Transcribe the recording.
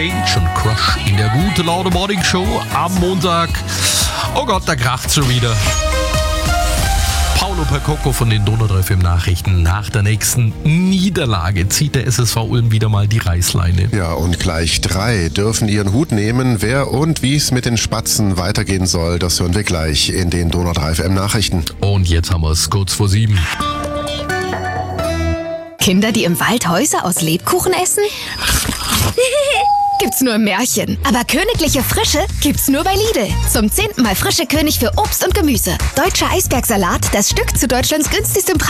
Change und Crush in der Gute Laune Morning Show am Montag. Oh Gott, da kracht's schon wieder. Paolo Percocco von den Donau 3 FM Nachrichten. Nach der nächsten Niederlage zieht der SSV Ulm wieder mal die Reißleine. Ja, und gleich 3 dürfen ihren Hut nehmen. Wer und wie es mit den Spatzen weitergehen soll, das hören wir gleich in den Donau 3 FM Nachrichten. Und jetzt haben wir es kurz vor 7. Kinder, die im Wald Häuser aus Lebkuchen essen? Gibt's nur im Märchen. Aber königliche Frische gibt's nur bei Lidl. Zum 10. Mal frische König für Obst und Gemüse. Deutscher Eisbergsalat, das Stück zu Deutschlands günstigstem Preis.